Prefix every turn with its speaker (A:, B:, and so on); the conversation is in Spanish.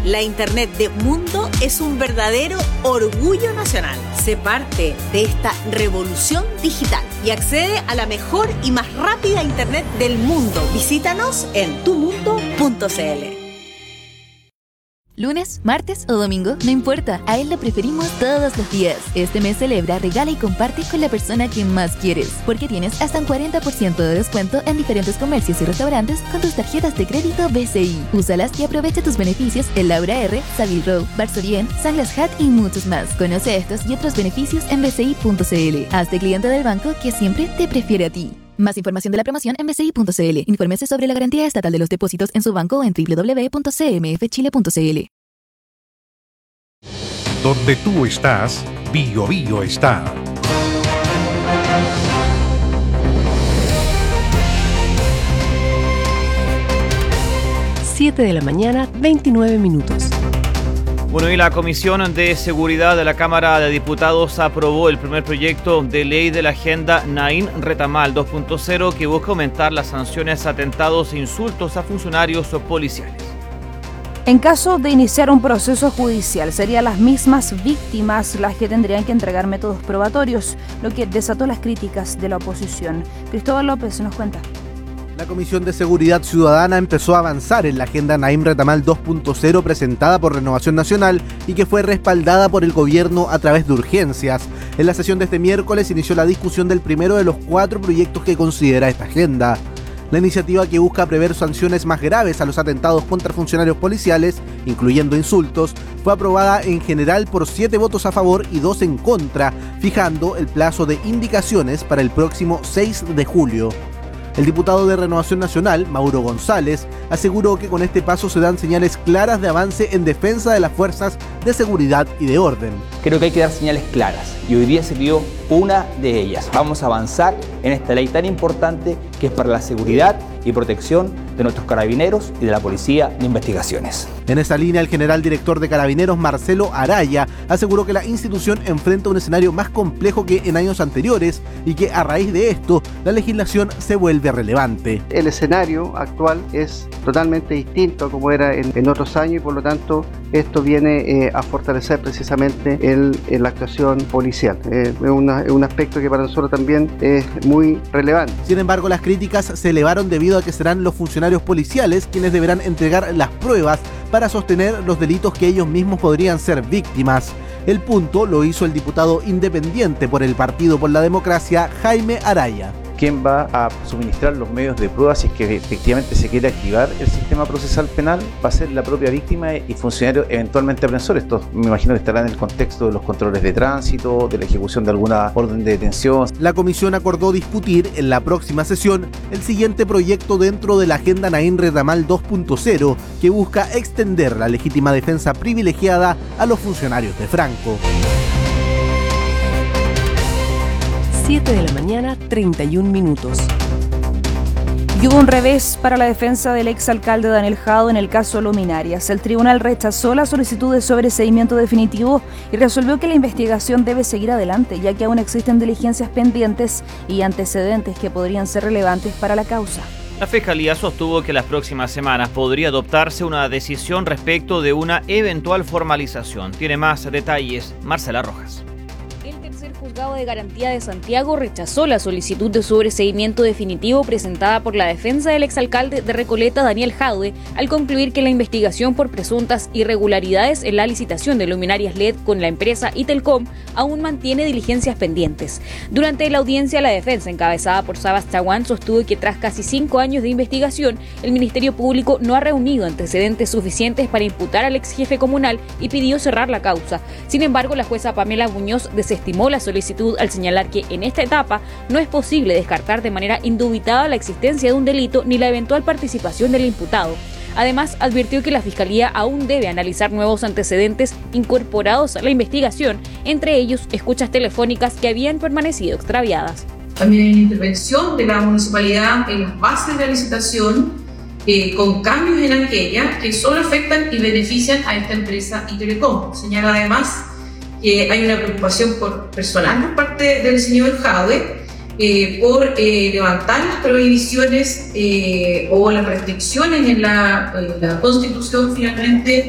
A: La Internet de Mundo es un verdadero orgullo nacional. Sé parte de esta revolución digital y accede a la mejor y más rápida Internet del mundo. Visítanos en tumundo.cl.
B: Lunes, martes o domingo, no importa, a él lo preferimos todos los días. Este mes celebra, regala y comparte con la persona que más quieres, porque tienes hasta un 40% de descuento en diferentes comercios y restaurantes con tus tarjetas de crédito BCI. Úsalas y aprovecha tus beneficios en Laura R, Savile Row, Varsovien, Sunglass Hut y muchos más. Conoce estos y otros beneficios en bci.cl. Hazte cliente del banco que siempre te prefiere a ti. Más información de la promoción en bci.cl. Infórmese sobre la garantía estatal de los depósitos en su banco en www.cmfchile.cl.
C: Donde tú estás, Bio Bio está.
D: Siete de la mañana, 29 minutos.
E: Bueno, y la Comisión de Seguridad de la Cámara de Diputados aprobó el primer proyecto de ley de la Agenda Naim Retamal 2.0 que busca aumentar las sanciones a atentados e insultos a funcionarios o policiales.
F: En caso de iniciar un proceso judicial, serían las mismas víctimas las que tendrían que entregar métodos probatorios, lo que desató las críticas de la oposición. Cristóbal López nos cuenta.
G: La Comisión de Seguridad Ciudadana empezó a avanzar en la Agenda Naim Retamal 2.0 presentada por Renovación Nacional y que fue respaldada por el gobierno a través de urgencias. En la sesión de este miércoles inició la discusión del primero de los 4 proyectos que considera esta agenda. La iniciativa, que busca prever sanciones más graves a los atentados contra funcionarios policiales, incluyendo insultos, fue aprobada en general por 7 votos a favor y 2 en contra, fijando el plazo de indicaciones para el próximo 6 de julio. El diputado de Renovación Nacional, Mauro González, aseguró que con este paso se dan señales claras de avance en defensa de las fuerzas de seguridad y de orden.
H: Creo que hay que dar señales claras y hoy día se dio una de ellas. Vamos a avanzar en esta ley tan importante que es para la seguridad y protección de nuestros carabineros y de la Policía de Investigaciones.
G: En esa línea, el general director de Carabineros, Marcelo Araya, aseguró que la institución enfrenta un escenario más complejo que en años anteriores y que a raíz de esto, la legislación se vuelve relevante.
I: El escenario actual es totalmente distinto a como era en otros años y por lo tanto esto viene a fortalecer precisamente la actuación policial. Es un aspecto que para nosotros también es muy relevante.
G: Sin embargo, las críticas se elevaron debido a que serán los funcionarios policiales quienes deberán entregar las pruebas para sostener los delitos que ellos mismos podrían ser víctimas. El punto lo hizo el diputado independiente por el Partido por la Democracia, Jaime Araya.
J: ¿Quién va a suministrar los medios de prueba si es que efectivamente se quiere activar el sistema procesal penal? Va a ser la propia víctima y funcionarios eventualmente aprensores. Esto me imagino que estará en el contexto de los controles de tránsito, de la ejecución de alguna orden de detención.
G: La comisión acordó discutir en la próxima sesión el siguiente proyecto dentro de la Agenda Naim Retamal 2.0 que busca extender la legítima defensa privilegiada a los funcionarios de Franco.
D: 7 de la mañana, 31 minutos.
F: Y hubo un revés para la defensa del exalcalde Daniel Jadwe en el caso Luminarias. El tribunal rechazó la solicitud de sobreseimiento definitivo y resolvió que la investigación debe seguir adelante, ya que aún existen diligencias pendientes y antecedentes que podrían ser relevantes para la causa.
E: La Fiscalía sostuvo que las próximas semanas podría adoptarse una decisión respecto de una eventual formalización. Tiene más detalles Marcela Rojas.
K: El Juzgado de Garantía de Santiago rechazó la solicitud de sobreseimiento definitivo presentada por la defensa del exalcalde de Recoleta, Daniel Jadwe, al concluir que la investigación por presuntas irregularidades en la licitación de luminarias LED con la empresa Itelcom aún mantiene diligencias pendientes. Durante la audiencia, la defensa, encabezada por Sabas Chaguán, sostuvo que tras casi 5 años de investigación, el Ministerio Público no ha reunido antecedentes suficientes para imputar al exjefe comunal y pidió cerrar la causa. Sin embargo, la jueza Pamela Muñoz desestimó la solicitud al señalar que en esta etapa no es posible descartar de manera indubitada la existencia de un delito ni la eventual participación del imputado. Además, advirtió que la Fiscalía aún debe analizar nuevos antecedentes incorporados a la investigación, entre ellos escuchas telefónicas que habían permanecido extraviadas.
L: También hay una intervención de la municipalidad en las bases de la licitación con cambios en aquella que solo afectan y benefician a esta empresa Itelecom. Señala además que hay una preocupación personal por parte del señor Jadwe por levantar las prohibiciones o las restricciones en la Constitución finalmente